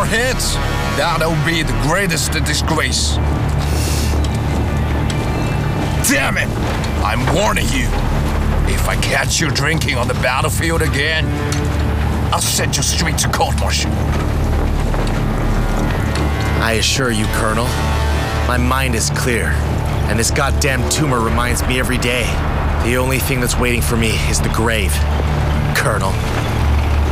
heads, that'll be the greatest disgrace. Damn it! I'm warning you. If I catch you drinking on the battlefield again, I'll send you straight to court-martial. I assure you, Colonel, my mind is clear, and this goddamn tumor reminds me every day the only thing that's waiting for me is the grave, Colonel.